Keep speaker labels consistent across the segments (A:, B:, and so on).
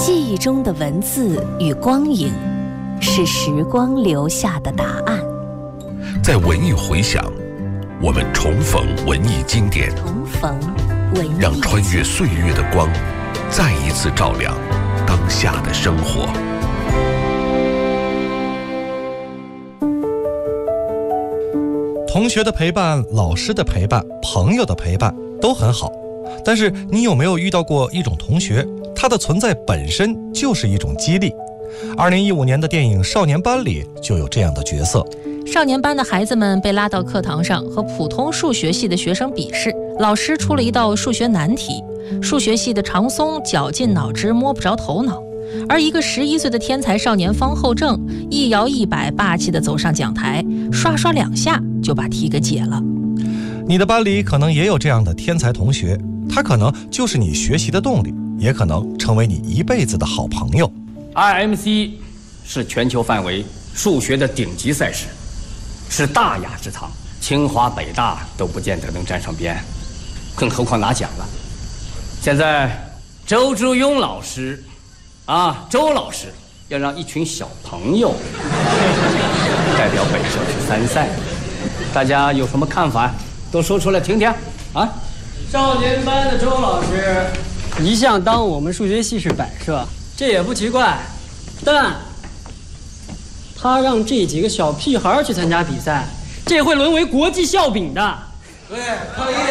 A: 记忆中的文字与光影，是时光留下的答案。
B: 在文艺回响，我们重逢文艺经典，让穿越岁月的光，再一次照亮当下的生活。
C: 同学的陪伴、老师的陪伴、朋友的陪伴都很好，但是你有没有遇到过一种同学，他的存在本身就是一种激励？2015年的电影《少年班》里就有这样的角色。
D: 少年班的孩子们被拉到课堂上和普通数学系的学生比试，老师出了一道数学难题，数学系的常松绞尽脑汁摸不着头脑，而一个11岁的天才少年方厚正一摇一摆霸气地走上讲台，刷刷2下就把题给解了。
C: 你的班里可能也有这样的天才同学，他可能就是你学习的动力，也可能成为你一辈子的好朋友。
E: RMC 是全球范围数学的顶级赛事，是大雅之堂，清华北大都不见得能沾上边，更何况拿奖了。现在周志庸老师周老师要让一群小朋友代表本校去参赛，大家有什么看法都说出来听听啊。
F: 少年班的周老师一向当我们数学系是摆设，这也不奇怪，但他让这几个小屁孩去参加比赛，这会沦为国际笑柄的。
G: 对，抗议！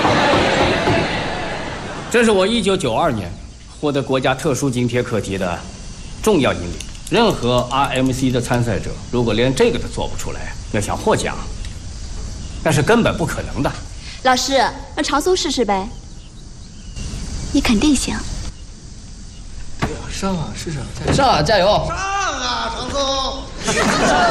E: 这是我1992年获得国家特殊津贴课题的重要因理。任何 RMC 的参赛者，如果连这个都做不出来，要想获奖，那是根本不可能的。
H: 老师，让常松试试呗。你肯定行。
G: 上啊，试试，
F: 上啊，加油！
G: 上啊，常松！